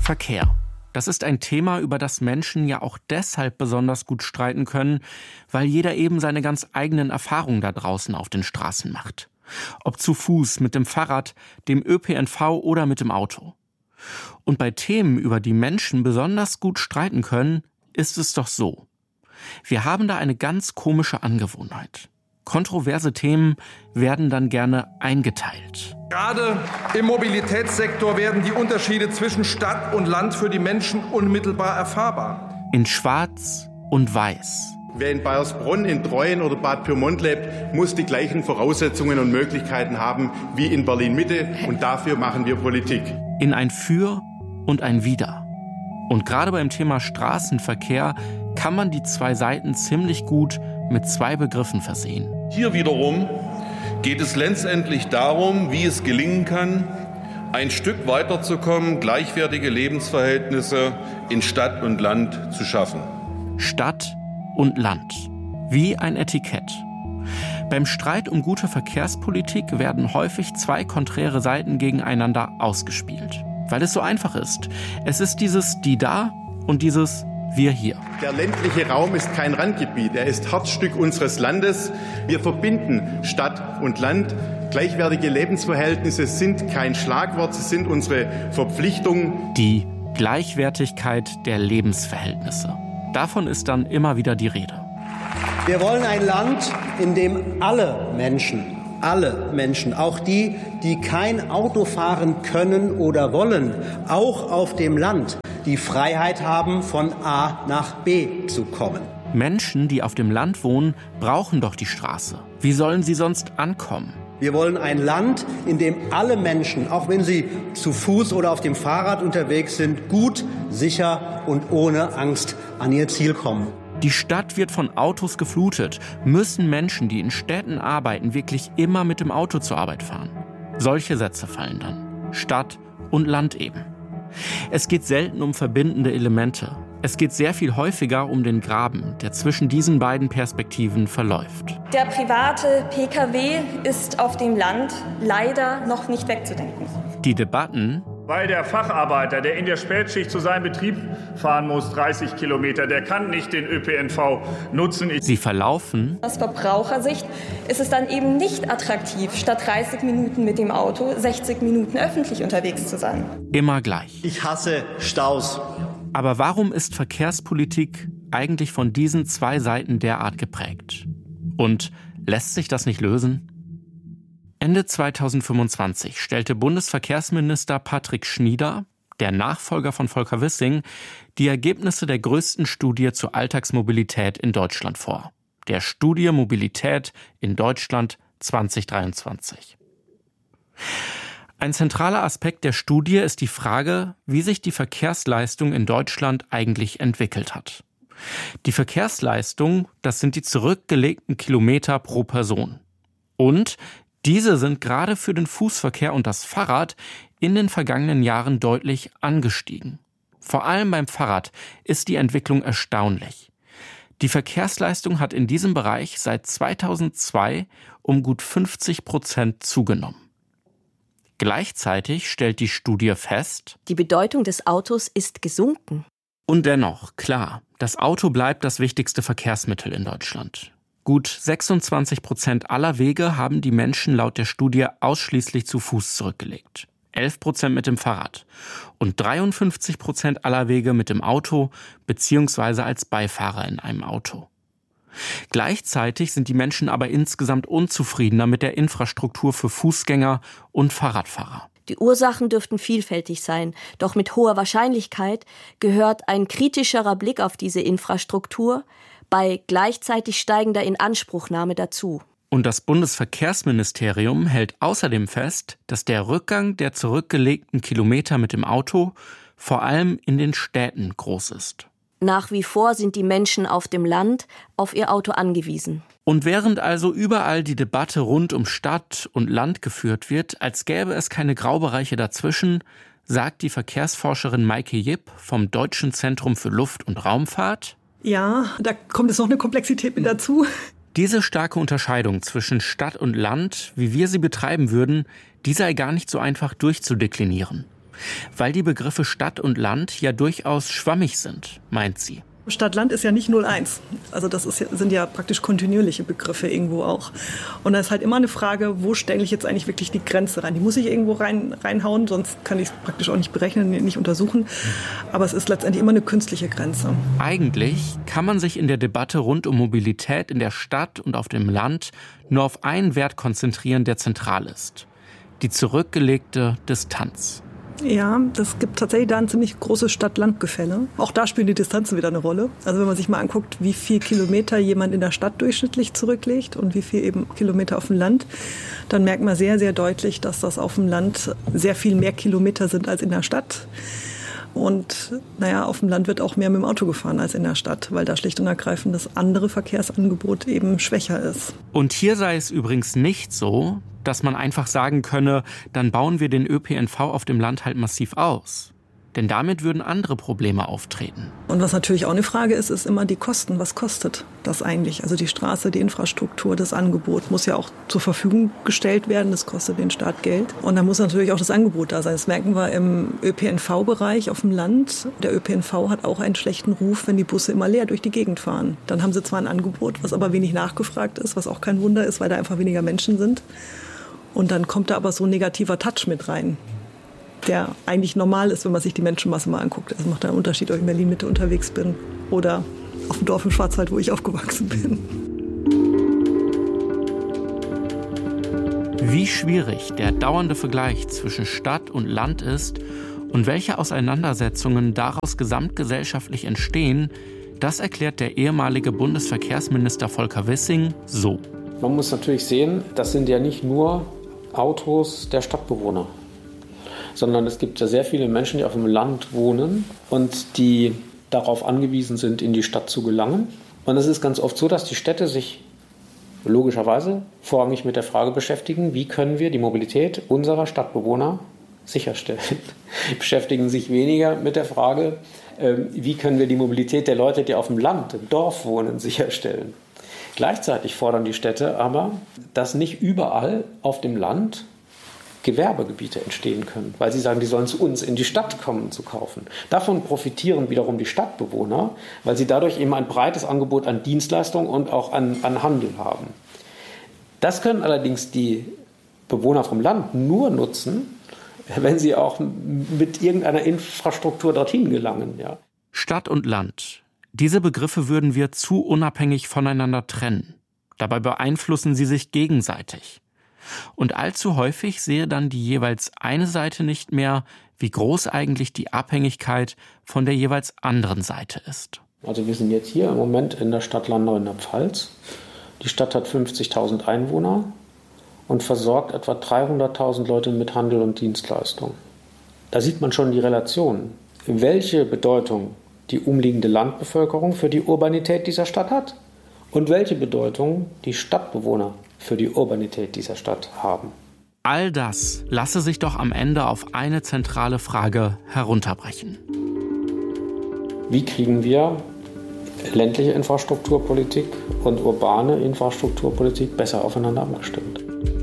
Verkehr. Das ist ein Thema, über das Menschen ja auch deshalb besonders gut streiten können, weil jeder eben seine ganz eigenen Erfahrungen da draußen auf den Straßen macht. Ob zu Fuß, mit dem Fahrrad, dem ÖPNV oder mit dem Auto. Und bei Themen, über die Menschen besonders gut streiten können, ist es doch so. Wir haben da eine ganz komische Angewohnheit. Kontroverse Themen werden dann gerne eingeteilt. Gerade im Mobilitätssektor werden die Unterschiede zwischen Stadt und Land für die Menschen unmittelbar erfahrbar. In Schwarz und Weiß. Wer in Baiersbronn, in Treuen oder Bad Pyrmont lebt, muss die gleichen Voraussetzungen und Möglichkeiten haben wie in Berlin-Mitte. Und dafür machen wir Politik. In ein Für und ein Wider. Und gerade beim Thema Straßenverkehr kann man die zwei Seiten ziemlich gut mit zwei Begriffen versehen. Hier wiederum geht es letztendlich darum, wie es gelingen kann, ein Stück weiterzukommen, gleichwertige Lebensverhältnisse in Stadt und Land zu schaffen. Stadt und Land. Wie ein Etikett. Beim Streit um gute Verkehrspolitik werden häufig zwei konträre Seiten gegeneinander ausgespielt. Weil es so einfach ist. Es ist dieses Die da und dieses Wir hier. Der ländliche Raum ist kein Randgebiet, er ist Herzstück unseres Landes. Wir verbinden Stadt und Land. Gleichwertige Lebensverhältnisse sind kein Schlagwort, sie sind unsere Verpflichtung. Die Gleichwertigkeit der Lebensverhältnisse. Davon ist dann immer wieder die Rede. Wir wollen ein Land, in dem alle Menschen, auch die, die kein Auto fahren können oder wollen, auch auf dem Land, die Freiheit haben, von A nach B zu kommen. Menschen, die auf dem Land wohnen, brauchen doch die Straße. Wie sollen sie sonst ankommen? Wir wollen ein Land, in dem alle Menschen, auch wenn sie zu Fuß oder auf dem Fahrrad unterwegs sind, gut, sicher und ohne Angst an ihr Ziel kommen. Die Stadt wird von Autos geflutet. Müssen Menschen, die in Städten arbeiten, wirklich immer mit dem Auto zur Arbeit fahren? Solche Sätze fallen dann. Stadt und Land eben. Es geht selten um verbindende Elemente. Es geht sehr viel häufiger um den Graben, der zwischen diesen beiden Perspektiven verläuft. Der private Pkw ist auf dem Land leider noch nicht wegzudenken. Die Debatten, weil der Facharbeiter, der in der Spätschicht zu seinem Betrieb fahren muss, 30 Kilometer, der kann nicht den ÖPNV nutzen. Sie verlaufen. Aus Verbrauchersicht ist es dann eben nicht attraktiv, statt 30 Minuten mit dem Auto 60 Minuten öffentlich unterwegs zu sein. Immer gleich. Ich hasse Staus. Aber warum ist Verkehrspolitik eigentlich von diesen zwei Seiten derart geprägt? Und lässt sich das nicht lösen? Ende 2025 stellte Bundesverkehrsminister Patrick Schnieder, der Nachfolger von Volker Wissing, die Ergebnisse der größten Studie zur Alltagsmobilität in Deutschland vor. Der Studie Mobilität in Deutschland 2023. Ein zentraler Aspekt der Studie ist die Frage, wie sich die Verkehrsleistung in Deutschland eigentlich entwickelt hat. Die Verkehrsleistung, das sind die zurückgelegten Kilometer pro Person. Und diese sind gerade für den Fußverkehr und das Fahrrad in den vergangenen Jahren deutlich angestiegen. Vor allem beim Fahrrad ist die Entwicklung erstaunlich. Die Verkehrsleistung hat in diesem Bereich seit 2002 um gut 50% zugenommen. Gleichzeitig stellt die Studie fest, die Bedeutung des Autos ist gesunken. Und dennoch, klar, das Auto bleibt das wichtigste Verkehrsmittel in Deutschland. Gut 26% aller Wege haben die Menschen laut der Studie ausschließlich zu Fuß zurückgelegt. 11% mit dem Fahrrad und 53% aller Wege mit dem Auto bzw. als Beifahrer in einem Auto. Gleichzeitig sind die Menschen aber insgesamt unzufriedener mit der Infrastruktur für Fußgänger und Fahrradfahrer. Die Ursachen dürften vielfältig sein, doch mit hoher Wahrscheinlichkeit gehört ein kritischerer Blick auf diese Infrastruktur bei gleichzeitig steigender Inanspruchnahme dazu. Und das Bundesverkehrsministerium hält außerdem fest, dass der Rückgang der zurückgelegten Kilometer mit dem Auto vor allem in den Städten groß ist. Nach wie vor sind die Menschen auf dem Land auf ihr Auto angewiesen. Und während also überall die Debatte rund um Stadt und Land geführt wird, als gäbe es keine Graubereiche dazwischen, sagt die Verkehrsforscherin Maike Jipp vom Deutschen Zentrum für Luft- und Raumfahrt: Ja, da kommt jetzt noch eine Komplexität mit dazu. Diese starke Unterscheidung zwischen Stadt und Land, wie wir sie betreiben würden, die sei gar nicht so einfach durchzudeklinieren. Weil die Begriffe Stadt und Land ja durchaus schwammig sind, meint sie. Stadt-Land ist ja nicht 0-1. Also das sind ja praktisch kontinuierliche Begriffe irgendwo auch. Und da ist halt immer eine Frage, wo stelle ich jetzt eigentlich wirklich die Grenze rein? Die muss ich irgendwo reinhauen, sonst kann ich es praktisch auch nicht berechnen, nicht untersuchen. Aber es ist letztendlich immer eine künstliche Grenze. Eigentlich kann man sich in der Debatte rund um Mobilität in der Stadt und auf dem Land nur auf einen Wert konzentrieren, der zentral ist: die zurückgelegte Distanz. Ja, das gibt tatsächlich da ein ziemlich großes Stadt-Land-Gefälle. Auch da spielen die Distanzen wieder eine Rolle. Also wenn man sich mal anguckt, wie viel Kilometer jemand in der Stadt durchschnittlich zurücklegt und wie viel eben Kilometer auf dem Land, dann merkt man sehr, sehr deutlich, dass das auf dem Land sehr viel mehr Kilometer sind als in der Stadt. Und auf dem Land wird auch mehr mit dem Auto gefahren als in der Stadt, weil da schlicht und ergreifend das andere Verkehrsangebot eben schwächer ist. Und hier sei es übrigens nicht so, dass man einfach sagen könne, dann bauen wir den ÖPNV auf dem Land halt massiv aus. Denn damit würden andere Probleme auftreten. Und was natürlich auch eine Frage ist, ist immer die Kosten. Was kostet das eigentlich? Also die Straße, die Infrastruktur, das Angebot muss ja auch zur Verfügung gestellt werden. Das kostet den Staat Geld. Und da muss natürlich auch das Angebot da sein. Das merken wir im ÖPNV-Bereich auf dem Land. Der ÖPNV hat auch einen schlechten Ruf, wenn die Busse immer leer durch die Gegend fahren. Dann haben sie zwar ein Angebot, was aber wenig nachgefragt ist, was auch kein Wunder ist, weil da einfach weniger Menschen sind. Und dann kommt da aber so ein negativer Touch mit rein, der eigentlich normal ist, wenn man sich die Menschenmasse mal anguckt. Es macht einen Unterschied, ob ich in Berlin-Mitte unterwegs bin oder auf dem Dorf im Schwarzwald, wo ich aufgewachsen bin. Wie schwierig der dauernde Vergleich zwischen Stadt und Land ist und welche Auseinandersetzungen daraus gesamtgesellschaftlich entstehen, das erklärt der ehemalige Bundesverkehrsminister Volker Wissing so. Man muss natürlich sehen, das sind ja nicht nur Autos der Stadtbewohner, sondern es gibt ja sehr viele Menschen, die auf dem Land wohnen und die darauf angewiesen sind, in die Stadt zu gelangen. Und es ist ganz oft so, dass die Städte sich logischerweise vorrangig mit der Frage beschäftigen, wie können wir die Mobilität unserer Stadtbewohner sicherstellen. Beschäftigen sich weniger mit der Frage, wie können wir die Mobilität der Leute, die auf dem Land, im Dorf wohnen, sicherstellen. Gleichzeitig fordern die Städte aber, dass nicht überall auf dem Land Gewerbegebiete entstehen können, weil sie sagen, die sollen zu uns in die Stadt kommen zu kaufen. Davon profitieren wiederum die Stadtbewohner, weil sie dadurch eben ein breites Angebot an Dienstleistungen und auch an Handel haben. Das können allerdings die Bewohner vom Land nur nutzen, wenn sie auch mit irgendeiner Infrastruktur dorthin gelangen. Ja. Stadt und Land. Diese Begriffe würden wir zu unabhängig voneinander trennen. Dabei beeinflussen sie sich gegenseitig. Und allzu häufig sehe dann die jeweils eine Seite nicht mehr, wie groß eigentlich die Abhängigkeit von der jeweils anderen Seite ist. Also wir sind jetzt hier im Moment in der Stadt Landau in der Pfalz. Die Stadt hat 50.000 Einwohner und versorgt etwa 300.000 Leute mit Handel und Dienstleistungen. Da sieht man schon die Relation, welche Bedeutung die umliegende Landbevölkerung für die Urbanität dieser Stadt hat und welche Bedeutung die Stadtbewohner für die Urbanität dieser Stadt haben. All das lasse sich doch am Ende auf eine zentrale Frage herunterbrechen. Wie kriegen wir ländliche Infrastrukturpolitik und urbane Infrastrukturpolitik besser aufeinander abgestimmt?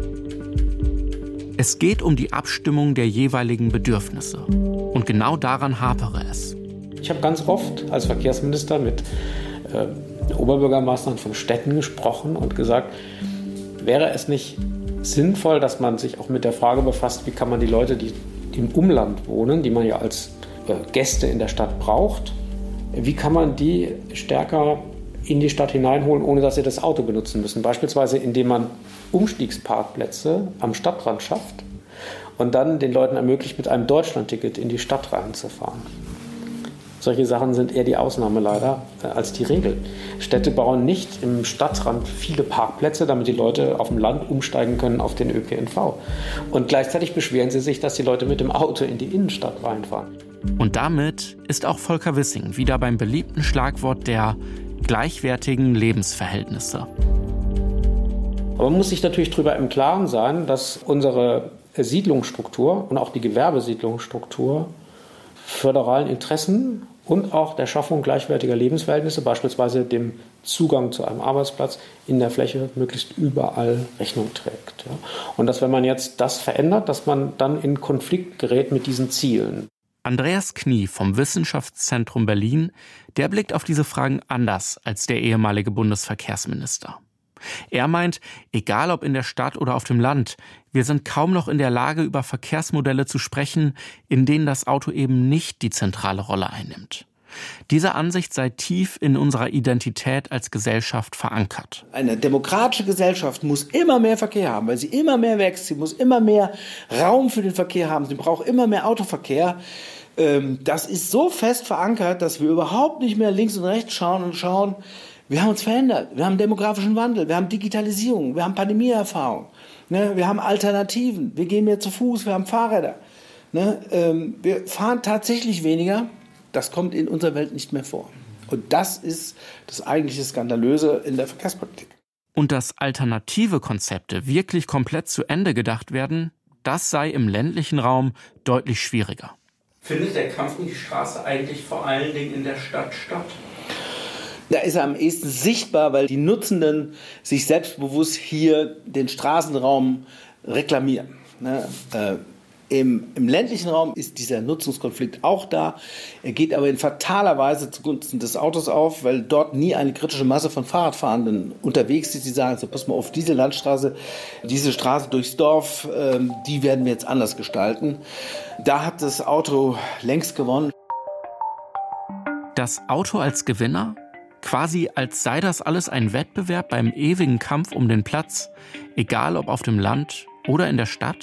Es geht um die Abstimmung der jeweiligen Bedürfnisse. Und genau daran hapere es. Ich habe ganz oft als Verkehrsminister mit Oberbürgermeistern von Städten gesprochen und gesagt, wäre es nicht sinnvoll, dass man sich auch mit der Frage befasst, wie kann man die Leute, die im Umland wohnen, die man ja als Gäste in der Stadt braucht, wie kann man die stärker in die Stadt hineinholen, ohne dass sie das Auto benutzen müssen. Beispielsweise, indem man Umstiegsparkplätze am Stadtrand schafft und dann den Leuten ermöglicht, mit einem Deutschlandticket in die Stadt reinzufahren. Solche Sachen sind eher die Ausnahme leider als die Regel. Städte bauen nicht im Stadtrand viele Parkplätze, damit die Leute auf dem Land umsteigen können auf den ÖPNV. Und gleichzeitig beschweren sie sich, dass die Leute mit dem Auto in die Innenstadt reinfahren. Und damit ist auch Volker Wissing wieder beim beliebten Schlagwort der gleichwertigen Lebensverhältnisse. Aber man muss sich natürlich darüber im Klaren sein, dass unsere Siedlungsstruktur und auch die Gewerbesiedlungsstruktur föderalen Interessen und auch der Schaffung gleichwertiger Lebensverhältnisse, beispielsweise dem Zugang zu einem Arbeitsplatz in der Fläche, möglichst überall Rechnung trägt. Ja. Und dass, wenn man jetzt das verändert, dass man dann in Konflikt gerät mit diesen Zielen. Andreas Knie vom Wissenschaftszentrum Berlin, der blickt auf diese Fragen anders als der ehemalige Bundesverkehrsminister. Er meint, egal ob in der Stadt oder auf dem Land, wir sind kaum noch in der Lage, über Verkehrsmodelle zu sprechen, in denen das Auto eben nicht die zentrale Rolle einnimmt. Diese Ansicht sei tief in unserer Identität als Gesellschaft verankert. Eine demokratische Gesellschaft muss immer mehr Verkehr haben, weil sie immer mehr wächst. Sie muss immer mehr Raum für den Verkehr haben. Sie braucht immer mehr Autoverkehr. Das ist so fest verankert, dass wir überhaupt nicht mehr links und rechts schauen, wir haben uns verändert. Wir haben demografischen Wandel, wir haben Digitalisierung, wir haben Pandemieerfahrung, ne? Wir haben Alternativen, wir gehen mehr zu Fuß, wir haben Fahrräder. Ne? Wir fahren tatsächlich weniger. Das kommt in unserer Welt nicht mehr vor. Und das ist das eigentliche Skandalöse in der Verkehrspolitik. Und dass alternative Konzepte wirklich komplett zu Ende gedacht werden, das sei im ländlichen Raum deutlich schwieriger. Findet der Kampf um die Straße eigentlich vor allen Dingen in der Stadt statt? Da ist er am ehesten sichtbar, weil die Nutzenden sich selbstbewusst hier den Straßenraum reklamieren. Im ländlichen Raum ist dieser Nutzungskonflikt auch da. Er geht aber in fataler Weise zugunsten des Autos auf, weil dort nie eine kritische Masse von Fahrradfahrenden unterwegs ist. Die sagen, so, pass mal auf, diese Landstraße, diese Straße durchs Dorf, die werden wir jetzt anders gestalten. Da hat das Auto längst gewonnen. Das Auto als Gewinner? Quasi als sei das alles ein Wettbewerb beim ewigen Kampf um den Platz, egal ob auf dem Land oder in der Stadt?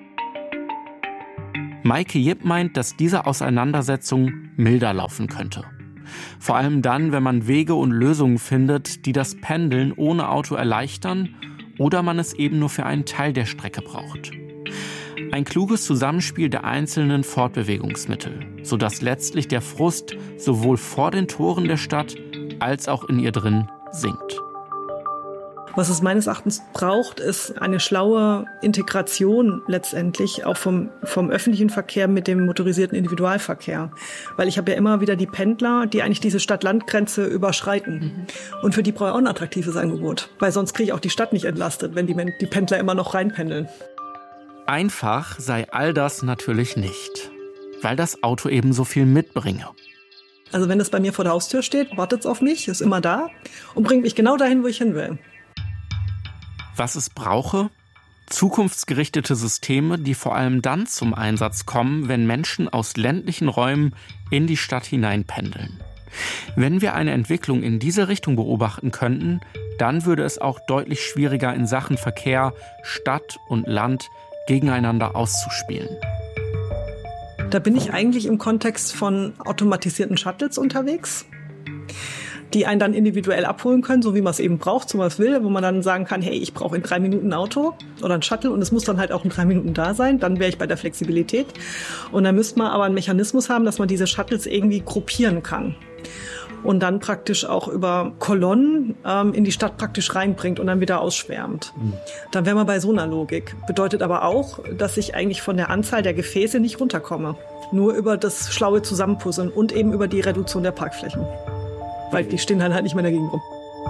Maike Jipp meint, dass diese Auseinandersetzung milder laufen könnte. Vor allem dann, wenn man Wege und Lösungen findet, die das Pendeln ohne Auto erleichtern oder man es eben nur für einen Teil der Strecke braucht. Ein kluges Zusammenspiel der einzelnen Fortbewegungsmittel, sodass letztlich der Frust sowohl vor den Toren der Stadt als auch in ihr drin sinkt. Was es meines Erachtens braucht, ist eine schlaue Integration letztendlich auch vom öffentlichen Verkehr mit dem motorisierten Individualverkehr. Weil ich habe ja immer wieder die Pendler, die eigentlich diese Stadt-Land-Grenze überschreiten. Und für die brauche ich auch ein attraktives Angebot. Weil sonst kriege ich auch die Stadt nicht entlastet, wenn die Pendler immer noch reinpendeln. Einfach sei all das natürlich nicht, weil das Auto eben so viel mitbringe. Also wenn es bei mir vor der Haustür steht, wartet es auf mich, ist immer da und bringt mich genau dahin, wo ich hin will. Was es brauche? Zukunftsgerichtete Systeme, die vor allem dann zum Einsatz kommen, wenn Menschen aus ländlichen Räumen in die Stadt hineinpendeln. Wenn wir eine Entwicklung in diese Richtung beobachten könnten, dann würde es auch deutlich schwieriger in Sachen Verkehr, Stadt und Land gegeneinander auszuspielen. Da bin ich eigentlich im Kontext von automatisierten Shuttles unterwegs, die einen dann individuell abholen können, so wie man es eben braucht, so was will, wo man dann sagen kann, hey, ich brauche in 3 Minuten ein Auto oder ein Shuttle und es muss dann halt auch in 3 Minuten da sein, dann wäre ich bei der Flexibilität. Und dann müsste man aber einen Mechanismus haben, dass man diese Shuttles irgendwie gruppieren kann und dann praktisch auch über Kolonnen in die Stadt praktisch reinbringt und dann wieder ausschwärmt. Dann wäre man bei so einer Logik. Bedeutet aber auch, dass ich eigentlich von der Anzahl der Gefäße nicht runterkomme. Nur über das schlaue Zusammenpuzzeln und eben über die Reduktion der Parkflächen. Weil die stehen dann halt nicht mehr dagegen rum.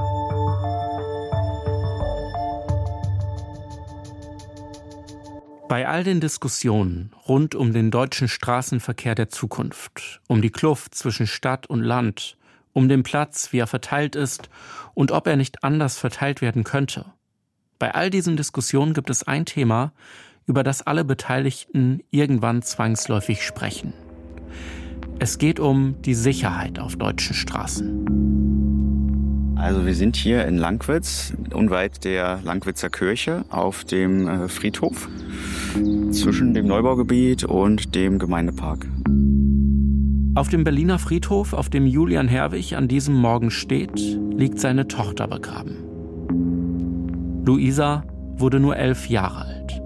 Bei all den Diskussionen rund um den deutschen Straßenverkehr der Zukunft, um die Kluft zwischen Stadt und Land, um den Platz, wie er verteilt ist und ob er nicht anders verteilt werden könnte. Bei all diesen Diskussionen gibt es ein Thema, über das alle Beteiligten irgendwann zwangsläufig sprechen. Es geht um die Sicherheit auf deutschen Straßen. Also wir sind hier in Lankwitz, unweit der Lankwitzer Kirche, auf dem Friedhof zwischen dem Neubaugebiet und dem Gemeindepark. Auf dem Berliner Friedhof, auf dem Julian Herwig an diesem Morgen steht, liegt seine Tochter begraben. Luisa wurde nur 11 Jahre alt.